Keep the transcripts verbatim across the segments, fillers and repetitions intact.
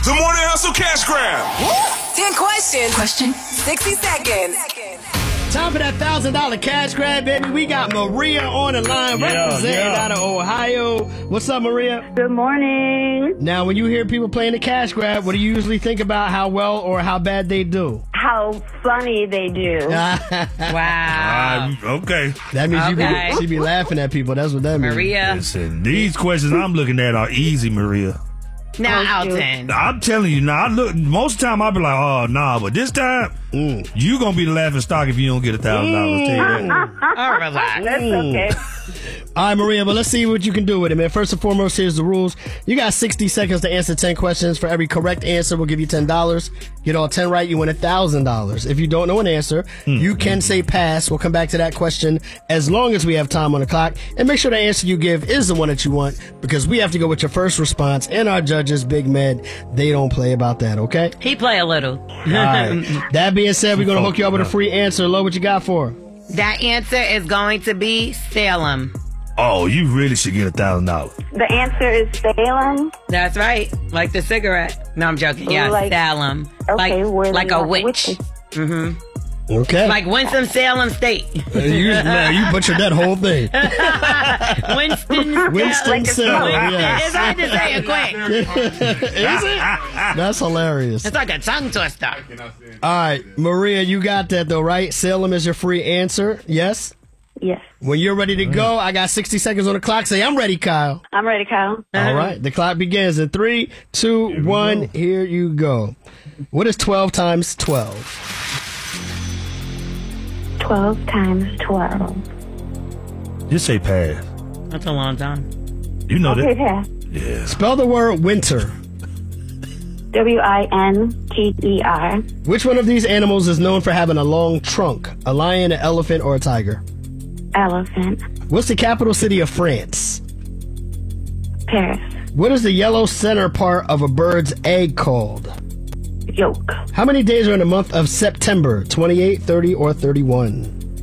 The Morning Hustle Cash Grab. ten questions. Question. sixty seconds. Time for that one thousand dollars cash grab, baby. We got Maria on the line, Yeah, representing yeah. out of Ohio. What's up, Maria? Good morning. Now, when you hear people playing the cash grab, what do you usually think about how well or how bad they do? How funny they do. Wow. Uh, okay. That means Okay. you be, she be laughing at people. That's what that means. Maria. Listen, these questions I'm looking at are easy, Maria. Now, Thank you. Alton. I'm telling you now. I look most of the time I'll be like, oh nah, but this time Mm. you gonna be the laughing stock if you don't get a thousand dollars. Tell you that. Oh, relax. That's okay. All right, Maria, but let's see what you can do with it, man. First and foremost, here's the rules. You got sixty seconds to answer ten questions. For every correct answer, we'll give you ten dollars. Get all ten right, you win one thousand dollars. If you don't know an answer, you can say pass. We'll come back to that question as long as we have time on the clock. And make sure the answer you give is the one that you want, because we have to go with your first response. And our judges, Big Med, they don't play about that, okay? He play a little. All right. That being said, we're going to hook you up with a free answer. Lo, what you got for her? That answer is going to be Salem. Oh, you really should get a thousand dollars. The answer is Salem. That's right. Like the cigarette. No, I'm joking. Yeah, Like- Salem. Okay, like where like they a got the witch. witches. Mm-hmm. Okay. Like Winston-Salem State. you, man, you butchered that whole thing. Winston. Winston Like a Salem, smoke. yes. It's hard to say it quick. Is it? That's hilarious. It's like a tongue twister. All right, Maria, you got that though, right? Salem is your free answer. Yes? Yes. When you're ready to go, I got sixty seconds on the clock. Say, I'm ready, Kyle. I'm ready, Kyle. All right, the clock begins in three, two, one. Here you go. What is twelve times twelve? twelve times twelve. Just say pass. That's a long time. You know Okay, that. pass. Yeah. Spell the word winter. W I N T E R. Which one of these animals is known for having a long trunk? A lion, an elephant, or a tiger? Elephant. What's the capital city of France? Paris. What is the yellow center part of a bird's egg called? Yolk. How many days are in the month of September? twenty-eight, thirty, or thirty-one?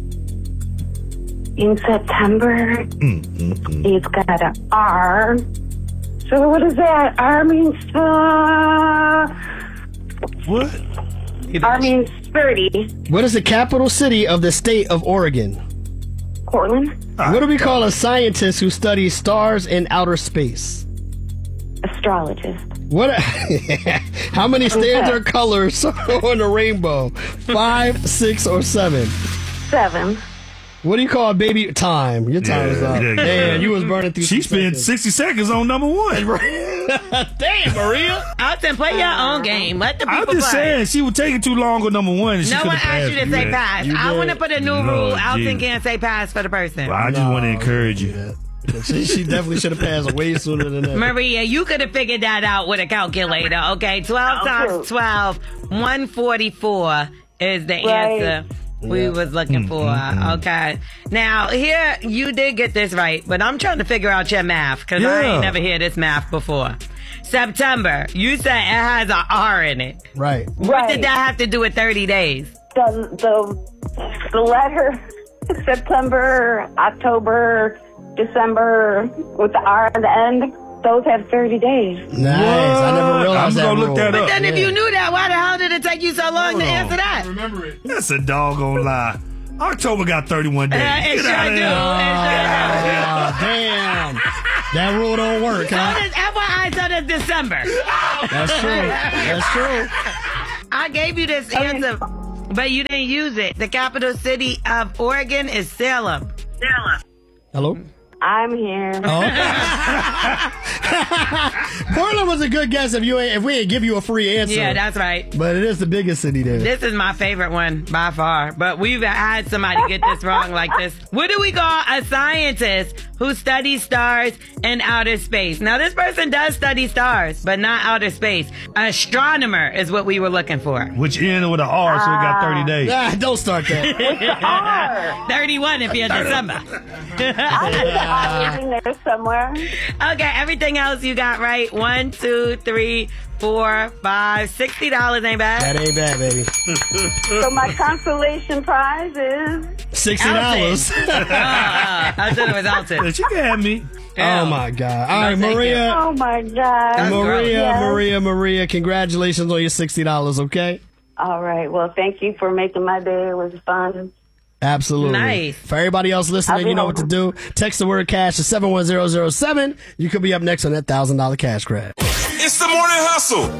In September, it's got an R. So what is that? R means uh, What? R means thirty. What is the capital city of the state of Oregon? Portland. What do we call a scientist who studies stars in outer space? Astrologist. What? How many standard colors are on the rainbow? Five, six, or seven? Seven. What do you call a baby? Time. Your time is Yeah, up. yeah, yeah. Damn, you was burning through. She some spent seconds. sixty seconds on number one. Damn, Maria. Alton, play your own game. Let the people I'm just play. saying she was taking too long on number one. And she No could've one asked you to passed say that. pass. You I did. want to put a new Lord rule. Alton Jesus. can't say pass for the person. Well, I just want to encourage you. Yeah. She, she definitely should have passed way sooner than that. Maria, you could have figured that out with a calculator. Okay, twelve times twelve, one forty-four is the Right. answer we Yeah. was looking for. Okay, now here you did get this right, but I'm trying to figure out your math because I Yeah. ain't never heard this math before. September, you said it has an R in it. Right. What Right. did that have to do with thirty days? The the the letter September, October, December with the R at the end. Those have thirty days. Nice. I never What? realized I'm that. gonna look rule. that up. Then if Yeah. you knew that, why the hell did it take you so long to Hold on. answer that? That's a doggone lie. October got thirty-one days. Uh, it Get sure out of do. here. Oh, damn. That rule don't work, So huh? this, F Y I said it's December. That's true. That's true. I gave you this answer, but you didn't use it. The capital city of Oregon is Salem. Salem. Hello? I'm here. Oh. Portland was a good guess if you ain't, if we ain't give you a free answer. Yeah, that's right. But it is the biggest city there. This is my favorite one by far, but we've had somebody get this wrong like this. What do we call a scientist who studies stars in outer space? Now, this person does study stars, but not outer space. Astronomer is what we were looking for. Which end with an R, so we got thirty days. Ah, don't start that. R. thirty-one if you're December. I think the R is in there somewhere. Okay, everything else else you got right? One, two, three, four, five, sixty dollars ain't bad. That ain't bad, baby. So my consolation prize is Sixty dollars. uh, I said it was Alton. She can have me. Oh my God! All right, No, thank Maria, oh my god. Maria, Yes. Maria, Maria. Congratulations on your sixty dollars. Okay. All right. Well, thank you for making my day. It was fun. Absolutely. Nice. For everybody else listening, I'll you know be what to do. Text the word cash to seven one zero zero seven. You could be up next on that one thousand dollars cash grab. It's the morning hustle.